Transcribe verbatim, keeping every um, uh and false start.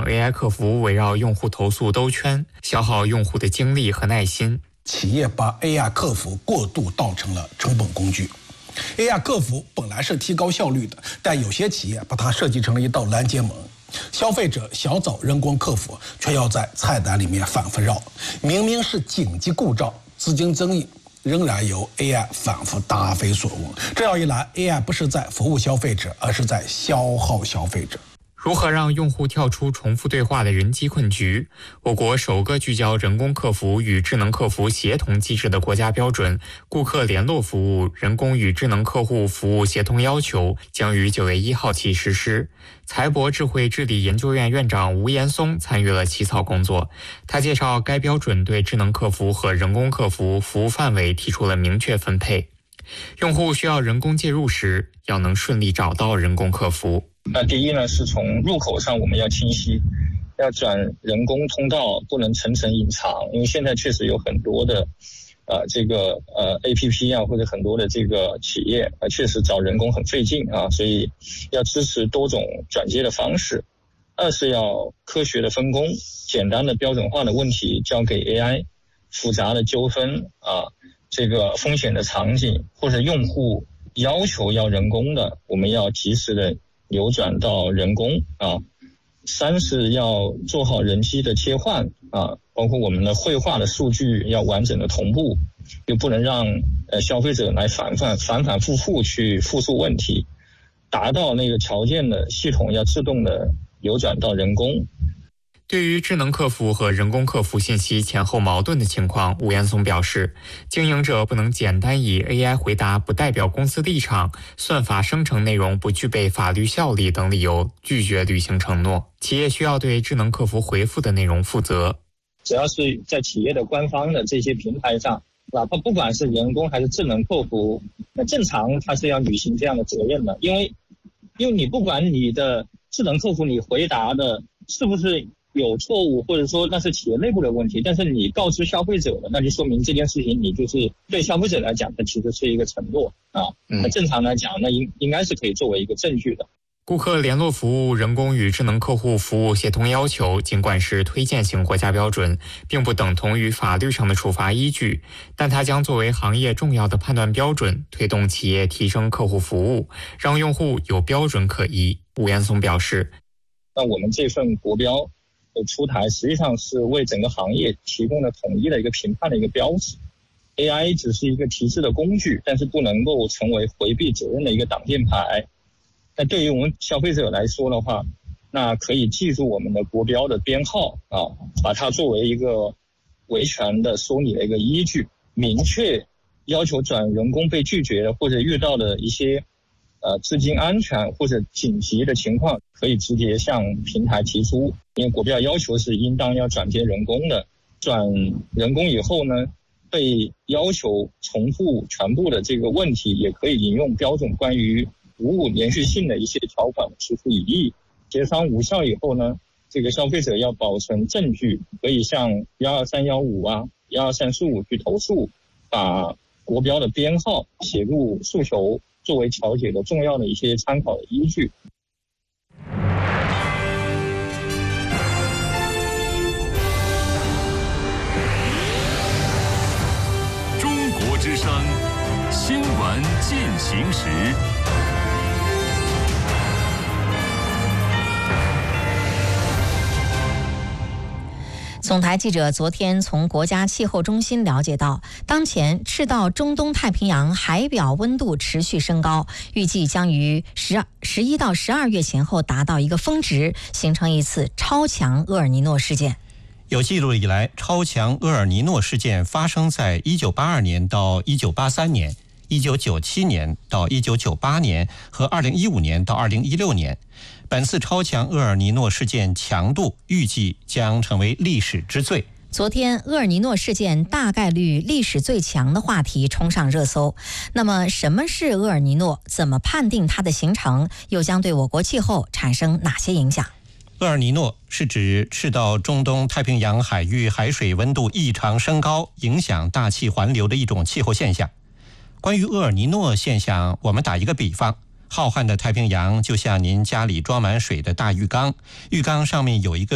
A I 客服围绕用户投诉兜圈，消耗用户的精力和耐心。 企业把 A I 客服过度当成了成本工具。A I 客服本来是提高效率的，但有些企业把它设计成了一道拦截门。消费者想找人工客服，却要在菜单里面反复绕。明明是紧急故障、资金争议，仍然由 A I 反复答非所问。这样一来 ，A I 不是在服务消费者，而是在消耗消费者。 如何让用户跳出重复对话的人机困局？我国首个聚焦人工客服与智能客服协同机制的国家标准《顾客联络服务人工与智能客户服务协同要求》将于九月一号起实施。财博智慧治理研究院院长吴岩松参与了起草工作。他介绍，该标准对智能客服和人工客服服务范围提出了明确分配。用户需要人工介入时，要能顺利找到人工客服。 那第一呢，是从入口上我们要清晰，要转人工通道，不能层层隐藏，因为现在确实有很多的呃这个呃 A P P 啊，或者很多的这个企业啊、呃，确实找人工很费劲啊，所以要支持多种转接的方式。二是要科学的分工，简单的标准化的问题交给 A I， 复杂的纠纷啊，这个风险的场景或者用户要求要人工的，我们要及时的流转到人工啊。三是要做好人机的切换啊，包括我们的绘画的数据要完整的同步，又不能让呃消费者来反反反反复复去复述问题，达到那个条件的系统要自动的流转到人工。 对于智能客服和人工客服信息前后矛盾的情况，吴岩松表示，经营者不能简单以 A I 回答不代表公司立场、算法生成内容不具备法律效力等理由拒绝履行承诺。企业需要对智能客服回复的内容负责。 只要是在企业的官方的这些平台上，哪怕不管是人工还是智能客服，那正常它是要履行这样的责任的，因为因为你不管你的智能客服你回答的是不是有错误，或者说那是企业内部的问题，但是你告知消费者了，那就说明这件事情你就是对消费者来讲，它其实是一个承诺啊。那正常来讲，那应应该是可以作为一个证据的。 顾客联络服务人工与智能客户服务协同要求尽管是推荐型国家标准，并不等同于法律上的处罚依据，但它将作为行业重要的判断标准，推动企业提升客户服务，让用户有标准可依。吴岩松表示， 那我们这份国标的出台实际上是为整个行业提供了统一的一个评判的一个标志。 A I 只是一个提示的工具，但是不能够成为回避责任的一个挡箭牌。那对于我们消费者来说的话，那可以记住我们的国标的编号啊，把它作为一个维权的说理的一个依据，明确要求转人工被拒绝的或者遇到的一些呃资金安全或者紧急的情况，可以直接向平台提出。因为国标要求是应当要转接人工的，转人工以后呢，被要求重复全部的这个问题，也可以引用标准关于服务连续性的一些条款提出异议。协商无效以后呢，这个消费者要保存证据，可以向一二三一五啊、一二三四五去投诉，把国标的编号写入诉求，作为调解的重要的一些参考的依据。 中国之声新闻进行时。 总台记者昨天从国家气候中心了解到，当前赤道中东太平洋海表温度持续升高，预计将于十十一到十二月前后达到一个峰值，形成一次超强厄尔尼诺事件。 有记录以来，超强厄尔尼诺事件发生在一九八二年到一九八三年、一九九七年到一九九八年和二零一五年到二零一六年。本次超强厄尔尼诺事件强度预计将成为历史之最。 昨天，厄尔尼诺事件大概率历史最强的话题冲上热搜。那么，什么是厄尔尼诺？怎么判定它的形成？又将对我国气候产生哪些影响？ 厄尔尼诺是指赤道中东太平洋海域海水温度异常升高，影响大气环流的一种气候现象。关于厄尔尼诺现象，我们打一个比方。浩瀚的太平洋就像您家里装满水的大浴缸，浴缸上面有一个